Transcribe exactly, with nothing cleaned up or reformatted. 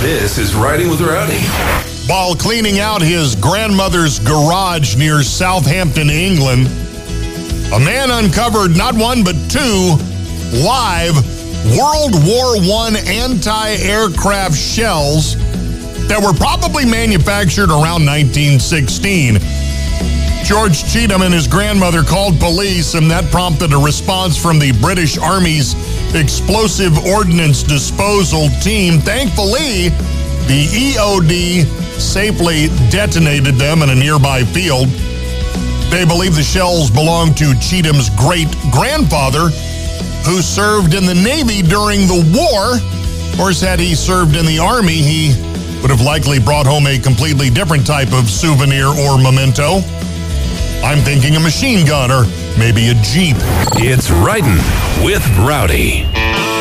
This is Riding with Rowdy. While cleaning out his grandmother's garage near Southampton, England, a man uncovered not one but two live World War One anti-aircraft shells that were probably manufactured around nineteen sixteen. George Cheatham and his grandmother called police, and that prompted a response from the British Army's Explosive Ordnance Disposal Team. Thankfully, the E O D safely detonated them in a nearby field. They believe the shells belonged to Cheatham's great-grandfather, who served in the Navy during the war. Of course, had he served in the Army, he would have likely brought home a completely different type of souvenir or memento. I'm thinking a machine gun or maybe a Jeep. It's Riding with Rowdy.